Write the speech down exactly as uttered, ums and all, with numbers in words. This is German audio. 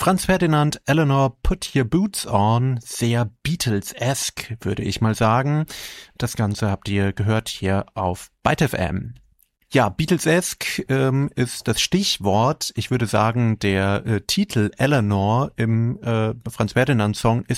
Franz Ferdinand, Eleanor, Put Your Boots On, sehr Beatles-esque, würde ich mal sagen. Das Ganze habt ihr gehört hier auf Byte F M. Ja, Beatles-esque ähm, ist das Stichwort. Ich würde sagen, der äh, Titel Eleanor im äh, Franz Ferdinand-Song ist